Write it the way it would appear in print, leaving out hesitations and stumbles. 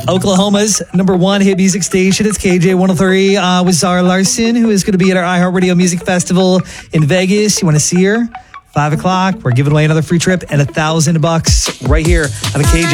Oklahoma's number one hit music station. It's KJ 103 with Zara Larson, who is going to be at our iHeartRadio Music Festival in Vegas. You want to see her? 5 o'clock. We're giving away another free trip and $1,000 right here on the KJ